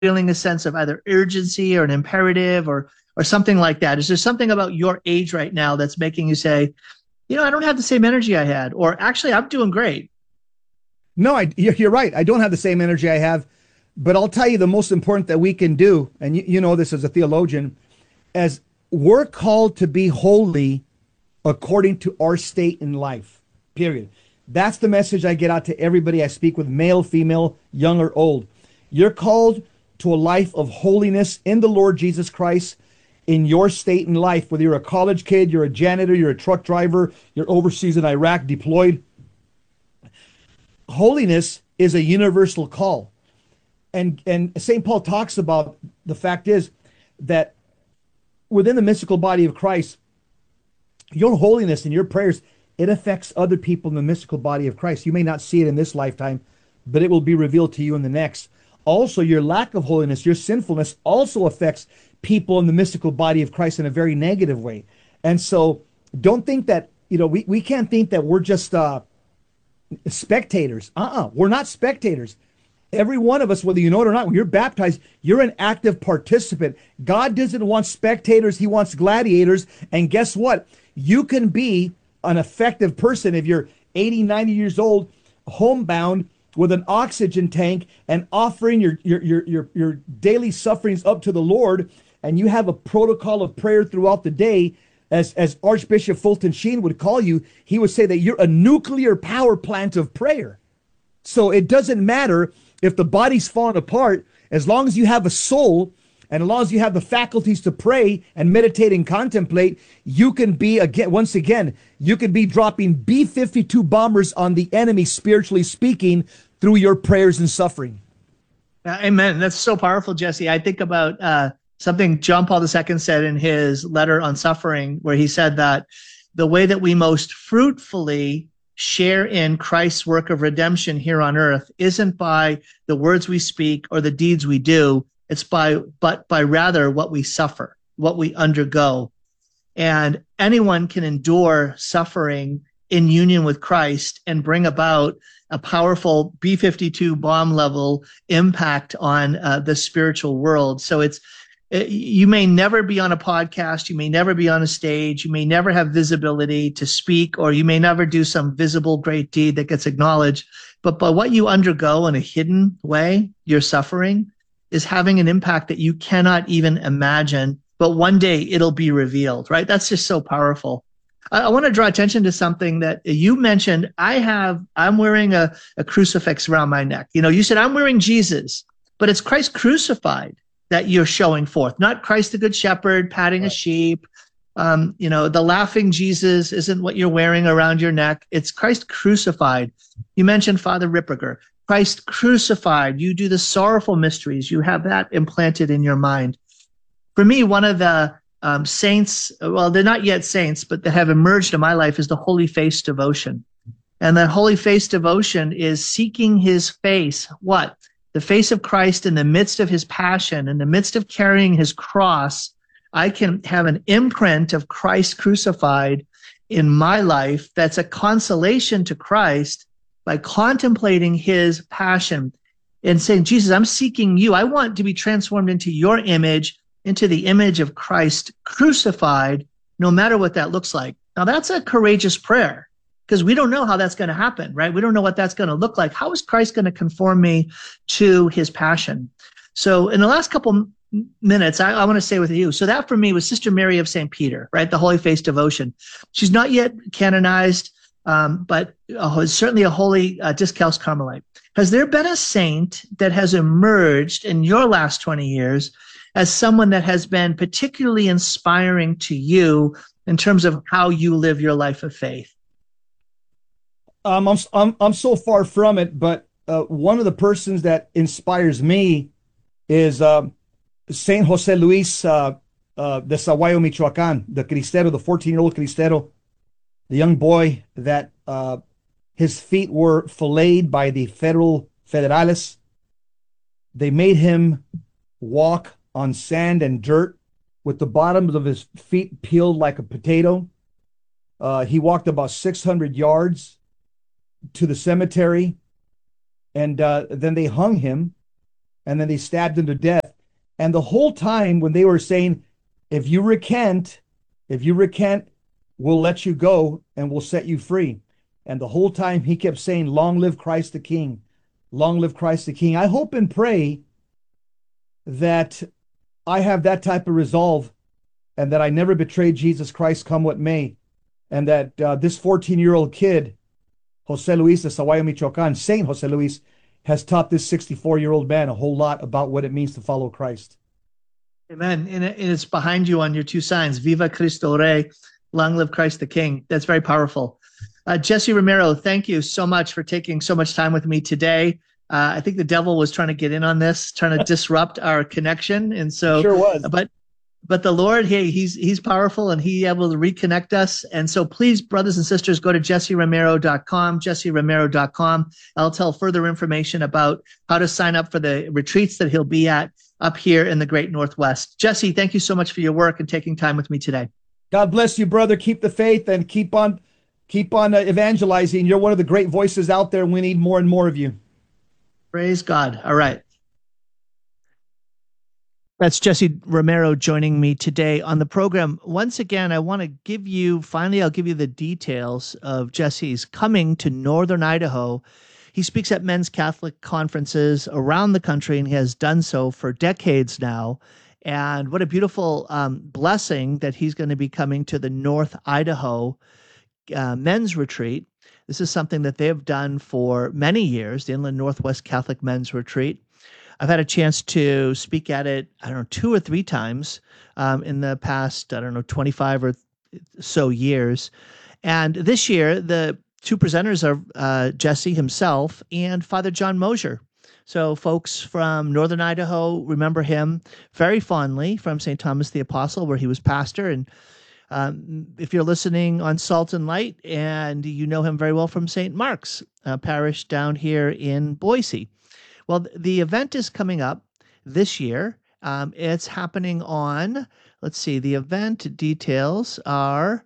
feeling a sense of either urgency or an imperative or something like that? Is there something about your age right now that's making you say, I don't have the same energy I had, or actually, I'm doing great? No, you're right. I don't have the same energy I have, but I'll tell you the most important that we can do, and you know this as a theologian, as we're called to be holy according to our state in life, period. That's the message I get out to everybody I speak with, male, female, young or old. You're called to a life of holiness in the Lord Jesus Christ in your state in life, whether you're a college kid, you're a janitor, you're a truck driver, you're overseas in Iraq deployed. Holiness is a universal call. And St. Paul talks about the fact is that within the mystical body of Christ, your holiness and your prayers, it affects other people in the mystical body of Christ. You may not see it in this lifetime, but it will be revealed to you in the next. Also, your lack of holiness, your sinfulness also affects people in the mystical body of Christ in a very negative way. And so don't think that, we can't think that we're just spectators. We're not spectators. Every one of us, whether you know it or not, when you're baptized, you're an active participant. God doesn't want spectators. He wants gladiators. And guess what? You can be an effective person if you're 80, 90 years old, homebound with an oxygen tank and offering your daily sufferings up to the Lord. And you have a protocol of prayer throughout the day. As Archbishop Fulton Sheen would call you, he would say that you're a nuclear power plant of prayer. So it doesn't matter if the body's falling apart, as long as you have a soul and as long as you have the faculties to pray and meditate and contemplate, you can be, once again, you can be dropping B-52 bombers on the enemy, spiritually speaking, through your prayers and suffering. Amen. That's so powerful, Jesse. I think about something John Paul II said in his letter on suffering, where he said that the way that we most fruitfully share in Christ's work of redemption here on earth isn't by the words we speak or the deeds we do. It's but by rather what we suffer, what we undergo. And anyone can endure suffering in union with Christ and bring about a powerful B-52 bomb level impact on the spiritual world. So you may never be on a podcast, you may never be on a stage, you may never have visibility to speak, or you may never do some visible great deed that gets acknowledged. But by what you undergo in a hidden way, your suffering is having an impact that you cannot even imagine. But one day it'll be revealed, right? That's just so powerful. I want to draw attention to something that you mentioned. I'm wearing a crucifix around my neck. You said I'm wearing Jesus, but it's Christ crucified that you're showing forth, not Christ the Good Shepherd patting a sheep. The laughing Jesus isn't what you're wearing around your neck. It's Christ crucified. You mentioned Father Ripperger. Christ crucified. You do the sorrowful mysteries. You have that implanted in your mind. For me, one of the saints, well, they're not yet saints, but that have emerged in my life is the Holy Face devotion. And that Holy Face devotion is seeking his face. What? The face of Christ in the midst of his passion, in the midst of carrying his cross. I can have an imprint of Christ crucified in my life that's a consolation to Christ by contemplating his passion and saying, Jesus, I'm seeking you. I want to be transformed into your image, into the image of Christ crucified, no matter what that looks like. Now, that's a courageous prayer, because we don't know how that's going to happen, right? We don't know what that's going to look like. How is Christ going to conform me to his passion? So in the last couple minutes, I want to say with you, so that for me was Sister Mary of St. Peter, right? The Holy Face devotion. She's not yet canonized, but certainly a holy Discalced Carmelite. Has there been a saint that has emerged in your last 20 years as someone that has been particularly inspiring to you in terms of how you live your life of faith? I'm so far from it, but one of the persons that inspires me is Saint Jose Luis de Sahuayo, Michoacan, the Cristero, the 14-year-old Cristero, the young boy that his feet were filleted by the federales. They made him walk on sand and dirt with the bottoms of his feet peeled like a potato. He walked about 600 yards to the cemetery, and then they hung him. and then they stabbed him to death. And the whole time when they were saying, if you recant, we'll let you go and we'll set you free. And the whole time he kept saying, long live Christ the King. Long live Christ the King. I hope and pray that I have that type of resolve and that I never betray Jesus Christ come what may. And that this 14-year-old kid, Jose Luis de Sahuayo, Michoacan, Saint Jose Luis, has taught this 64-year-old man a whole lot about what it means to follow Christ. Amen. And it's behind you on your two signs, Viva Cristo Rey, long live Christ the King. That's very powerful. Jesse Romero, thank you so much for taking so much time with me today. I think the devil was trying to get in on this, trying to disrupt our connection. And so, sure was. But the Lord, hey, he's powerful and he able to reconnect us. And so please, brothers and sisters, go to jesseromero.com, jesseromero.com. I'll tell further information about how to sign up for the retreats that he'll be at up here in the Great Northwest. Jesse, thank you so much for your work and taking time with me today. God bless you, brother. Keep the faith and keep on evangelizing. You're one of the great voices out there. We need more and more of you. Praise God. All right. That's Jesse Romero joining me today on the program. Once again, I want to give you, finally, I'll give you the details of Jesse's coming to Northern Idaho. He speaks at men's Catholic conferences around the country, and he has done so for decades now. And what a beautiful blessing that he's going to be coming to the North Idaho men's retreat. This is something that they have done for many years, the Inland Northwest Catholic Men's Retreat. I've had a chance to speak at it, 2 or 3 times in the past, 25 or so years. And this year, the 2 presenters are Jesse himself and Father John Mosier. So folks from Northern Idaho remember him very fondly from St. Thomas the Apostle, where he was pastor. And if you're listening on Salt and Light, and you know him very well from St. Mark's Parish down here in Boise. Well, the event is coming up this year. It's happening on, the event details are,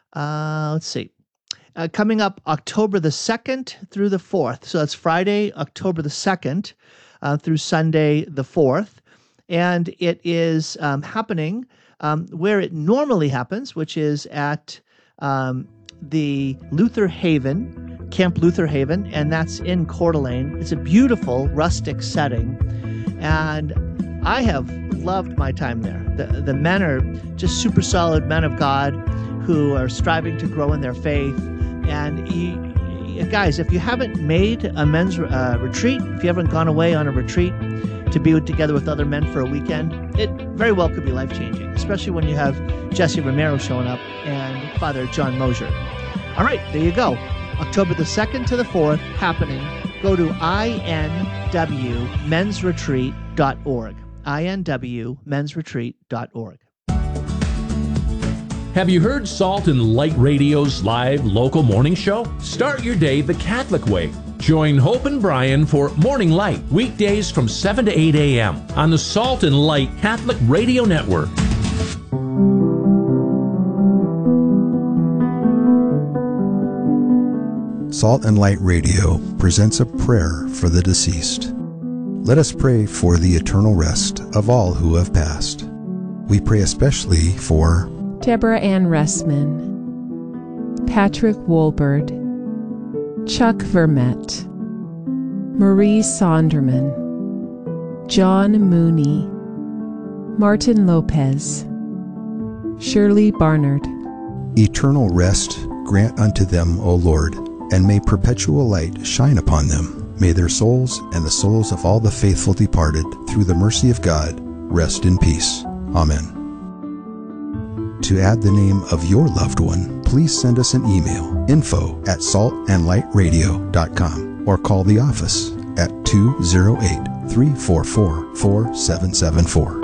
coming up October the 2nd through the 4th. So that's Friday, October the 2nd through Sunday the 4th. And it is happening where it normally happens, which is at the Luther Haven, Camp Luther Haven, and that's in Coeur d'Alene. It's a beautiful rustic setting, and I have loved my time there. The men are just super solid men of God who are striving to grow in their faith. And guys, if you haven't made a men's retreat, if you haven't gone away on a retreat to be together with other men for a weekend, it very well could be life-changing, especially when you have Jesse Romero showing up and Father John Mosier. All right, there you go. October the 2nd to the 4th happening. Go to inwmensretreat.org. inwmensretreat.org. Have you heard Salt and Light Radio's live local morning show? Start your day the Catholic way. Join Hope and Brian for Morning Light, weekdays from 7 to 8 a.m. on the Salt and Light Catholic Radio Network. Salt and Light Radio presents a prayer for the deceased. Let us pray for the eternal rest of all who have passed. We pray especially for Deborah Ann Ressman, Patrick Wolberd, Chuck Vermette, Marie Sonderman, John Mooney, Martin Lopez, Shirley Barnard. Eternal rest grant unto them, O Lord, and may perpetual light shine upon them. May their souls and the souls of all the faithful departed, through the mercy of God, rest in peace. Amen. To add the name of your loved one, please send us an email, info@saltandlightradio.com, or call the office at 208-344-4774.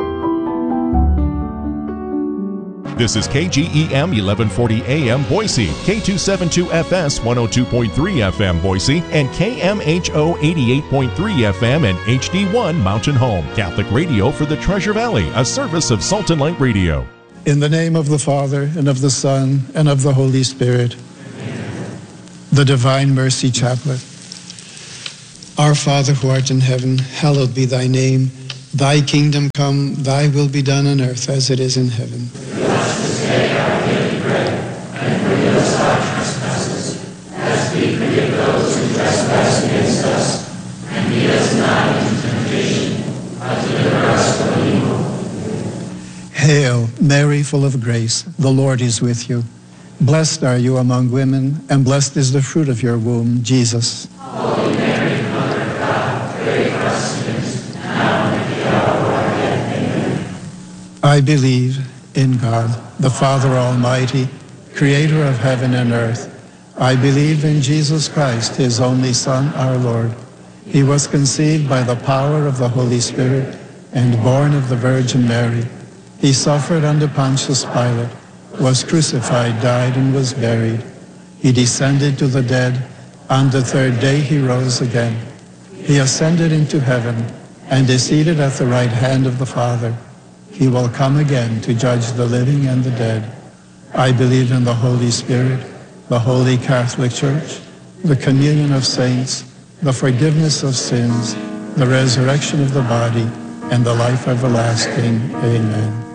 This is KGEM 1140 AM Boise, K272FS 102.3 FM Boise, and KMHO 88.3 FM and HD1 Mountain Home. Catholic radio for the Treasure Valley, a service of Salt and Light Radio. In the name of the Father, and of the Son, and of the Holy Spirit. Amen. The Divine Mercy Chaplet. Our Father who art in heaven, hallowed be thy name. Thy kingdom come, thy will be done on earth as it is in heaven. Give us this day our daily bread, and forgive us our trespasses, as we forgive those who trespass against us. And lead us not into temptation, but deliver us from evil. Hail, Mary, full of grace, the Lord is with you. Blessed are you among women, and blessed is the fruit of your womb, Jesus. Holy Mary, Mother of God, pray for us sinners, now and at the hour of our death. Amen. I believe in God, the Father Almighty, creator of heaven and earth. I believe in Jesus Christ, his only Son, our Lord. He was conceived by the power of the Holy Spirit and born of the Virgin Mary. He suffered under Pontius Pilate, was crucified, died, and was buried. He descended to the dead. On the third day he rose again. He ascended into heaven and is seated at the right hand of the Father. He will come again to judge the living and the dead. I believe in the Holy Spirit, the Holy Catholic Church, the communion of saints, the forgiveness of sins, the resurrection of the body, and the life everlasting. Amen.